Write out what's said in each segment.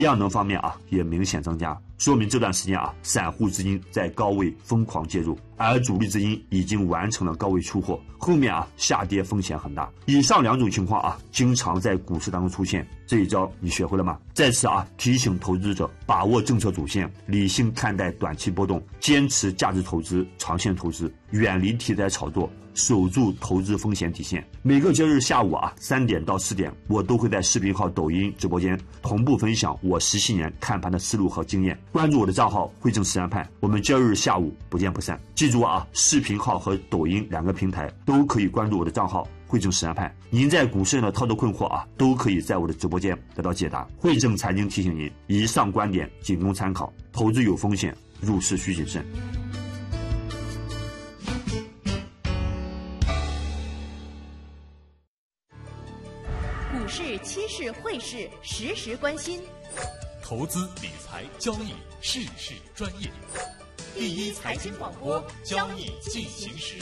量能方面也明显增加，说明这段时间散户资金在高位疯狂介入，而主力资金已经完成了高位出货，后面下跌风险很大。以上两种情况经常在股市当中出现，这一招你学会了吗？在此提醒投资者把握政策主线，理性看待短期波动，坚持价值投资、长线投资，远离题材炒作，守住投资风险底线。每个节日下午3点到4点，我都会在视频号、抖音直播间同步分享我17年看盘的思路和经验。关注我的账号汇正实战派，我们节日下午不见不散。记住视频号和抖音2个平台都可以关注我的账号汇正实战派。您在股市上的操作困惑都可以在我的直播间得到解答。汇正财经提醒您，以上观点仅供参考，投资有风险，入市需谨慎。 股市、期市、汇市，时时关心。 投资理财交易，事事专业。第一财经广播，交易进行时。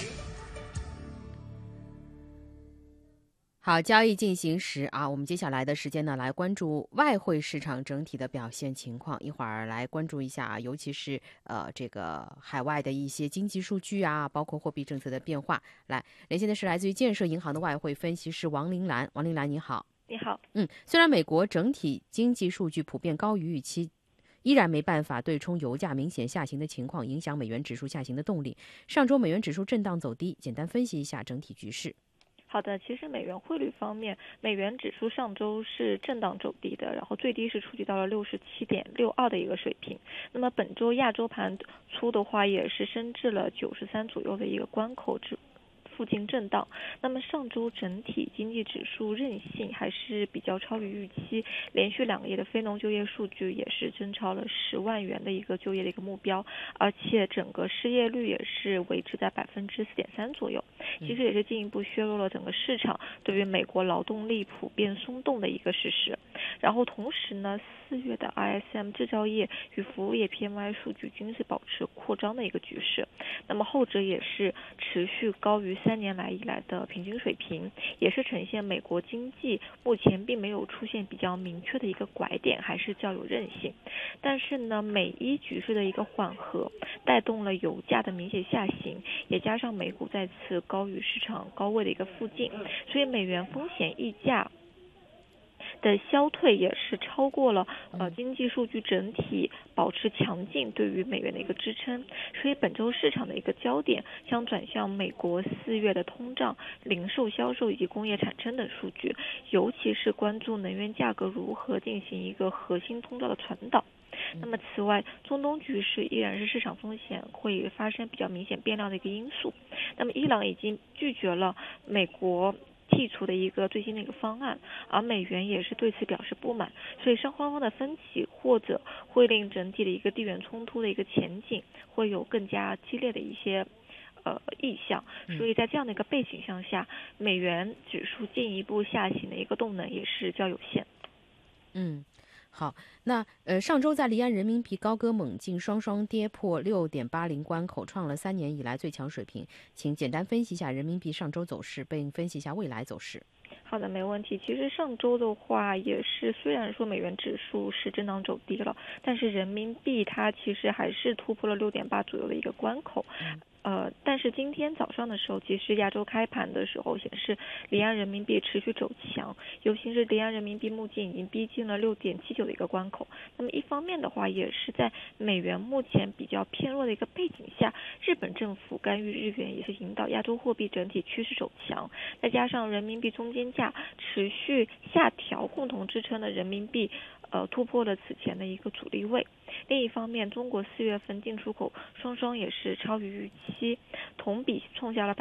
好，交易进行时我们接下来的时间呢，来关注外汇市场整体的表现情况。一会儿来关注一下尤其是这个海外的一些经济数据包括货币政策的变化。来，连线的是来自于建设银行的外汇分析师王玲兰。王玲兰，你好。 你好。 虽然美国整体经济数据普遍高于预期，依然没办法对冲油价明显下行的情况，影响美元指数下行的动力。上周美元指数震荡走低，简单分析一下整体局势。 好的，其实美元汇率方面，美元指数上周是震荡走低的，然后最低是触及到了67.62的一个水平。那么本周亚洲盘初的话，也是升至了93左右的一个关口附近震荡。那么上周整体经济指数韧性还是比较超于预期，连续2个月的非农就业数据也是增超了10万元的一个就业的一个目标，而且整个失业率也是维持在4.3%左右，其实也是进一步削弱了整个市场对于美国劳动力普遍松动的一个事实。然后同时呢，4月的 ISM 制造业与服务业 PMI 数据均是保持扩张的一个局势，那么后者也是持续高于3年来以来的平均水平，也是呈现美国经济目前并没有出现比较明确的一个拐点，还是较有韧性。但是呢，美伊局势的一个缓和带动了油价的明显下行，也加上美股再次高于市场高位的一个附近，所以美元风险溢价的消退也是超过了经济数据整体保持强劲对于美元的一个支撑，所以本周市场的一个焦点将转向美国4月的通胀、零售销售以及工业产生等数据，尤其是关注能源价格如何进行一个核心通道的传导。那么此外，中东局势依然是市场风险会发生比较明显变量的一个因素。那么伊朗已经拒绝了美国剔除的一个最新的一个方案，而美元也是对此表示不满，所以双方的分歧或者会令整体的一个地缘冲突的一个前景会有更加激烈的一些意向，所以在这样的一个背景下，美元指数进一步下行的一个动能也是较有限。 好，那上周在离岸人民币高歌猛进，双双跌破6.80关口，创了3年以来最强水平。请简单分析一下人民币上周走势，并分析一下未来走势。 好的，没问题。其实上周的话也是，虽然说美元指数是震荡走低了，但是人民币它其实还是突破了6.8左右的一个关口。但是今天早上的时候，其实亚洲开盘的时候显示离岸人民币持续走强，尤其是离岸人民币目前已经逼近了6.79的一个关口。那么一方面的话，也是在美元目前比较偏弱的一个背景下，日本政府干预日元也是引导亚洲货币整体趋势走强，再加上人民币中间价持续下调，共同支撑了人民币突破了此前的一个阻力位。另一方面，中国4月份进出口双双也是超于预期，同比创下了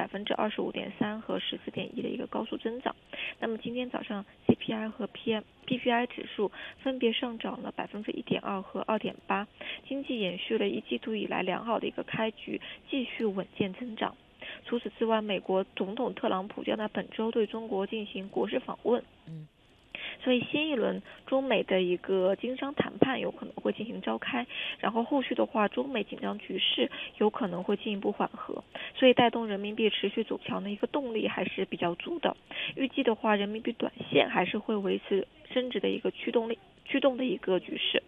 25.3%和14.1%的一个高速增长。那么今天早上 CPI 和 PPI 指数分别上涨了1.2%和2.8%，经济延续了1季度以来良好的一个开局，继续稳健增长。除此之外，美国总统特朗普将在本周对中国进行国事访问。 所以新一轮中美的一个经商谈判有可能会进行召开，然后后续的话，中美紧张局势有可能会进一步缓和，所以带动人民币持续走强的一个动力还是比较足的。预计的话，人民币短线还是会维持升值的一个驱动的一个局势。